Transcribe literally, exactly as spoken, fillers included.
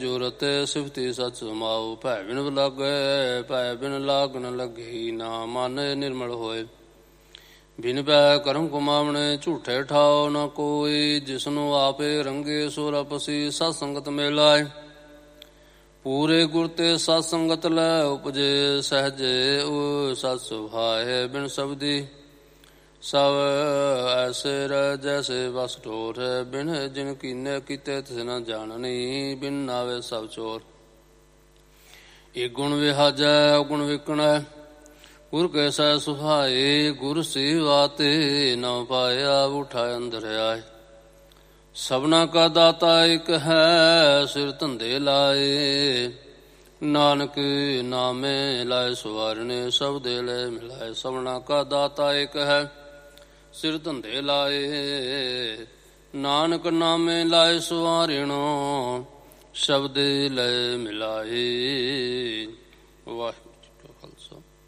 ਜੋ ਰਤੇ ਸਿਫਤੀ ਸਚ ਸਮਾਉ। ਭੈ ਬਿਨ ਲਾਗੈ ਭੈ ਬਿਨ ਲਾਗ ਨ ਲੱਗੇ, ਨਾ ਮਨ ਨਿਰਮਲ ਹੋਏ। ਬਿਨ ਪੈ ਕਰਮ ਕਮਾਵਣੇ ਝੂਠੇ ਠਾਓ ਨ ਕੋਈ, ਜਿਸਨੂੰ ਆਪੇ ਰੰਗੇ ਸੋ ਰਪਸੀ ਸਤ ਸੰਗਤ ਮਿਲਾਏ। ਪੂਰੇ ਗੁਰ ਤੇ ਸਤ ਸੰਗਤ ਲੈ ਉਪਜੇ, ਸਹਜੇ ਉਹ ਸਤ ਸੁਭਾਏ। ਬਿਨ ਸ਼ਬਦੀ ਸਭ ਐਸੇ ਰਹਿ ਜੈਸੇ ਬਸ ਢੋਰ ਹੈ, ਬਿਨ ਜਿਨ ਕੀਨੇ ਕੀਤੇ ਤਿਸ ਨ ਜਾਣਨੀ, ਬਿਨ ਨਾਵੇ ਸਭ ਚੋਰ। ਇਕ ਗੁਣ ਵਿਹਾਜੈ ਔਗੁਣ ਵਿਕਣੈ, ਗੁਰ ਕੈਸੈ ਸੁਭਾਏ। ਗੁਰ ਸੇਵਾ ਤੇ ਨ ਪਾਇਆ, ਉਠਾਇ ਅੰਦਰ ਆਏ। ਸਭਨਾ ਕਾ ਦਾਤਾ ਇਕ ਹੈ, ਸਿਰ ਧੰਦੇ ਲਾਏ। ਨਾਨਕ ਨਾਮੇ ਲਾਏ ਸਵਾਰਨੇ, ਸਭ ਦੇ ਲੈ ਮਿਲਾਏ। ਸਭਨਾ ਕਾ ਦਾਤਾ ਇਕ ਹੈ, ਸਿਰ ਧੰਦੇ ਲਾਏ। ਨਾਨਕ ਨਾਮੇ ਲਾਏ ਸਵਾਰਿਣੋ, ਸਭ ਦੇ ਲੈ ਮਿਲਾਏ। ਵਾਹਿਗੁਰੂ ਜੀ ਕਾ ਖਾਲਸਾ